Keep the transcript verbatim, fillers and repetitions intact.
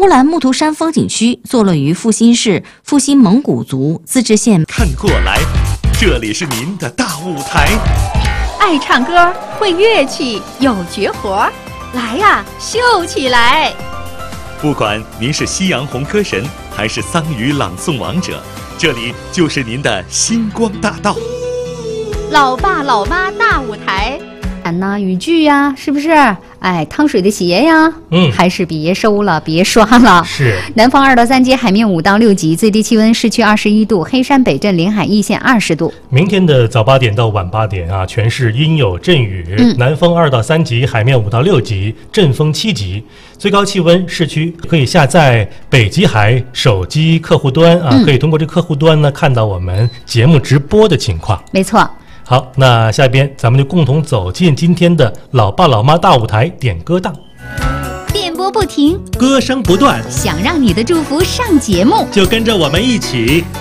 乌兰木图山风景区坐落于阜新市阜新蒙古族自治县。 看过来，这里是您的大舞台。 爱唱歌，会乐器，有绝活，来呀，秀起来！ 不管您是西洋红歌神，还是桑语朗诵王者，这里就是您的星光大道。 老爸老妈大舞台， 俺呐语句呀，是不是？哎，汤水的鞋呀， 嗯， 还是别收了，别刷了。 是。 南方二到三级，海面五到六级，最低气温市区二十一度，黑山北镇临海一线二十度。 明天的早八点到晚八点啊，全市阴有阵雨，嗯、南风二到三级，海面五到六级，阵风七级，最高气温市区可以下载北极海手机客户端啊，嗯、可以通过这客户端呢看到我们节目直播的情况。 没错。 好，那下边咱们就共同走进今天的老爸老妈大舞台点歌档。 电波不停， 歌声不断， 想让你的祝福上节目， 就跟着我们一起